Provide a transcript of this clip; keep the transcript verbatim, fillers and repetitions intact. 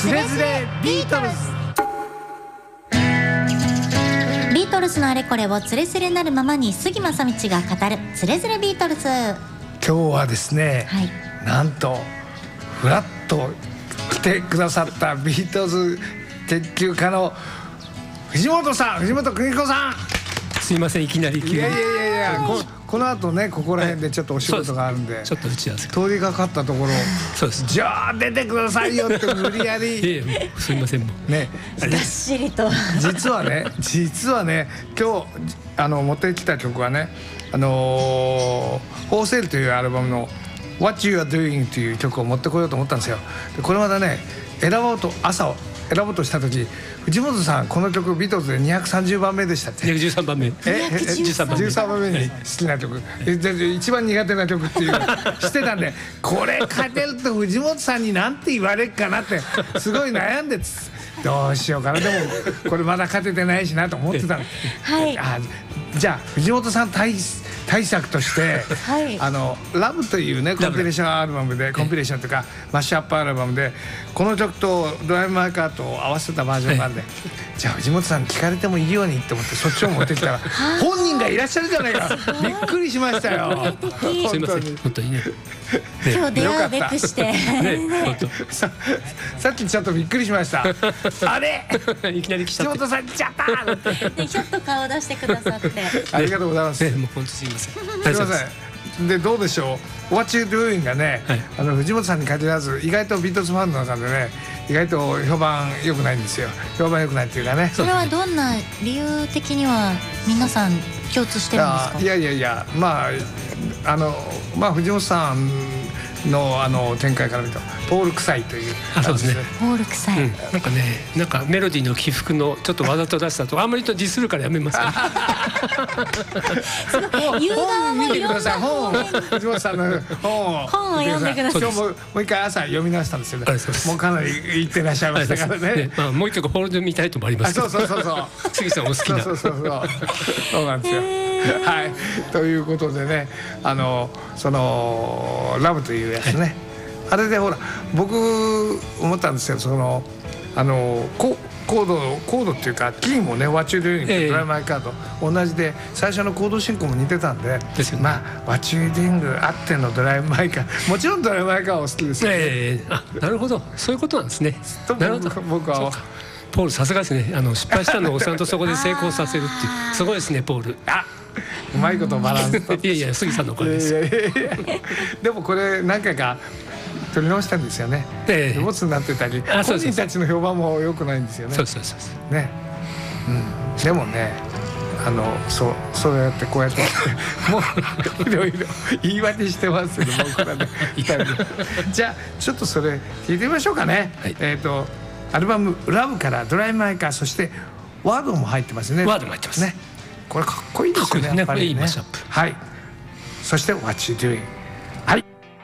つれづれビートルズ。 ビートルズのあれこれをつれづれなるままに杉正道が語るつれづれビートルズ。 今日はですね、はい、なんとフラッと来てくださったビートルズ研究家の藤本さん、藤本邦彦さん。 すいません、いきなりいやいやいやいや、はい、こ, この後ね、ここら辺でちょっとお仕事があるんで、 ちょっと打ち合わせ通りがかったところ、 そうです、 じゃあ出てくださいよって無理やりいやいや、すいませんもうね、 がっしりと実はね実はね今日あの持ってきた曲はね、あのー、フォーセールというアルバムの What You Are Doing という曲を持ってこようと思ったんですよ。でこれまたね、選ぼうと朝を選ぼうとした時、藤本さんこの曲ビートルズでにひゃくさんじゅうばんめでしたって。 にひゃくじゅうさんばんめ、 ええじゅうさんばんめに好きな曲、一番苦手な曲っていう知ってたんで、これ勝てると藤本さんに何て言われるかなってすごい悩んでどうしようかな、でもこれまだ勝ててないしなと思ってたの。 はい、 あ、じゃあ藤本さん対対策として、はい、あのラブというねコンピレーションアルバムで、コンピレーションというかマッシュアップアルバムでこの曲とドライブ・マイ・カーと合わせたバージョンなんで、じゃあ藤本さん聞かれてもいいようにって思ってそっちを持ってきたら本人がいらっしゃるじゃないか。びっくりしましたよ。 すいません、本当にね、 今日出会うべくしてさ, さっきちょっとびっくりしましたあれいきなり来ちゃって、 藤本さん来ちゃったでひょっと顔出してくださってありがとうございます。 もう本当すいません、 すいません。でどうでしょう、 What You Doing がね、はい、あの藤本さんに限らず意外とビートルズファンの中でね、意外と評判良くないんですよ。評判良くないっていうかね。 それはどんな理由的には皆さん共通してるんですか？ いやいやいや、まああのまあ藤本さんのあの展開から見るとポール臭いという。 あ、そうですね、 ポール臭い、 うん、なんかね、なんかメロディーの起伏のちょっとわざと出したとあんまりとディスるからやめますか言う側本も見てください。本を藤本さんの本を本を読んでください。 今日ももう一回朝読み直したんですよね。もうかなり言ってらっしゃいましたからね。 まあもう一曲ホールで見たいともありますけど。 そうそうそうそう。 杉さんお好きな。 そうそうそうそう。そうなんですよ。はい。ということでね、あのそのラブというやつね。あれでほら僕思ったんですよ。そのあのこコードコードっていうかキーもね、What You Doing とドライブ・マイ・カーと同じで最初のコード進行も似てたんで、まあ What You Doing あってのドライブ・マイ・カー、もちろんドライブ・マイ・カーは好きですよね。 えー、あ、なるほど、そういうことなんですね。なるほど、 僕はポールさすがですね。あの失敗したのをちゃんとそこで成功させるっていうすごいですね、ポール。あ、 うまいことバランスといやいや、杉さんのおかげです。いやいやいやでもこれ何回か取り直したんですよね。ええ、ボツになってたり、本人たちの評判も良くないんですよね。 そうそうそうそうね、うん、でもね、あのそうそうやってこうやってもういろいろ言い訳してますけど、僕らねじゃあちょっとそれ聞いてみましょうかね。はい、えっ、ー、とアルバム「ラブ」から「ドライブ・マイ・カー」、そしてワードも入ってますね。 ワードも入ってますね。これかっこいいですよね、やっぱりね。 いいマッシュアップ。 はい。そして「What You Doing」。